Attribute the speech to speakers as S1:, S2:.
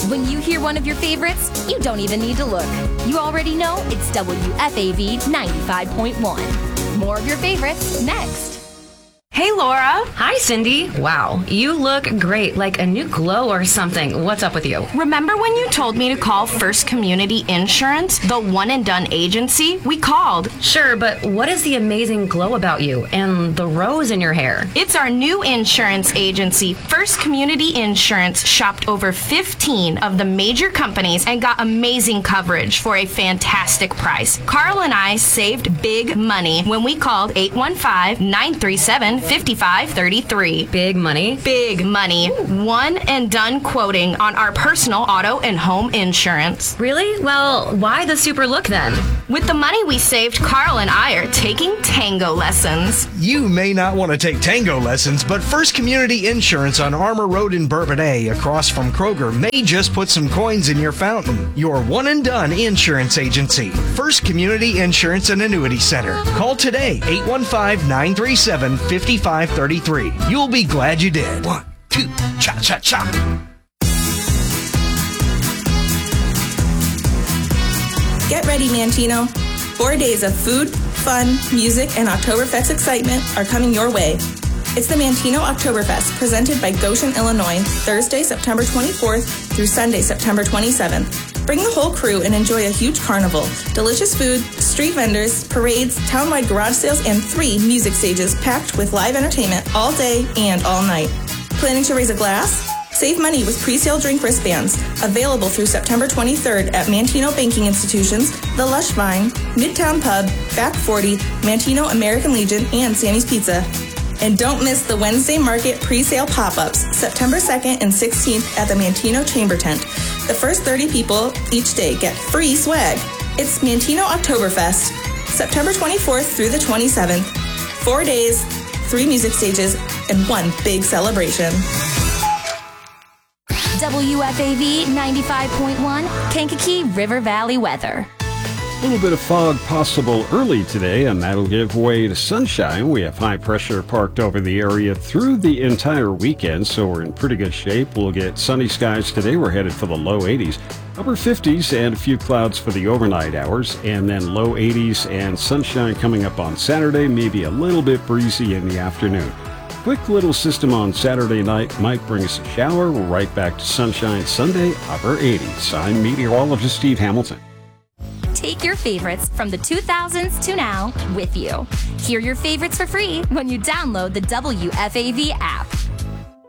S1: When you hear one of your favorites, you don't even need to look. You already know it's WFAV 95.1. More of your favorites next.
S2: Hey, Laura.
S3: Hi, Cindy. Wow, you look great, like a new glow or something. What's up with you?
S2: Remember when you told me to call First Community Insurance, the one and done agency? We called.
S3: Sure, but what is the amazing glow about you and the rose in your hair?
S2: It's our new insurance agency. First Community Insurance shopped over 15 of the major companies and got amazing coverage for a fantastic price. Carl and I saved big money when we called 815-937-5533.
S3: Big money?
S2: Big money. One and done quoting on our personal auto and home insurance.
S3: Really? Well, why the super look then?
S2: With the money we saved, Carl and I are taking tango lessons.
S4: You may not want to take tango lessons, but First Community Insurance on Armour Road in Bourbonnais, across from Kroger, may just put some coins in your fountain. Your one and done insurance agency. First Community Insurance and Annuity Center. Call today, 815-937-5533. You'll be glad you did. 1, 2, cha-cha-cha.
S5: Get ready, Mantino. 4 days of food, fun, music, and Oktoberfest excitement are coming your way. It's the Mantino Oktoberfest, presented by Goshen, Illinois, Thursday, September 24th through Sunday, September 27th. Bring the whole crew and enjoy a huge carnival, delicious food, street vendors, parades, townwide garage sales, and 3 music stages packed with live entertainment all day and all night. Planning to raise a glass? Save money with pre-sale drink wristbands, available through September 23rd at Mantino Banking Institutions, The Lush Vine, Midtown Pub, Back 40, Mantino American Legion, and Sammy's Pizza. And don't miss the Wednesday Market pre-sale pop-ups, September 2nd and 16th at the Mantino Chamber Tent. The first 30 people each day get free swag. It's Mantino Oktoberfest, September 24th through the 27th. 4 days, 3 music stages, and 1 big celebration.
S1: WFAV 95.1, Kankakee River Valley weather.
S6: A little bit of fog possible early today, and that'll give way to sunshine. We have high pressure parked over the area through the entire weekend, so we're in pretty good shape. We'll get sunny skies today. We're headed for the low 80s, upper 50s, and a few clouds for the overnight hours, and then low 80s and sunshine coming up on Saturday, maybe a little bit breezy in the afternoon. Quick little system on Saturday night might bring us a shower. We're right back to sunshine Sunday, upper 80s. I'm meteorologist Steve Hamilton.
S1: Take your favorites from the 2000s to now with you. Hear your favorites for free when you download the WFAV app.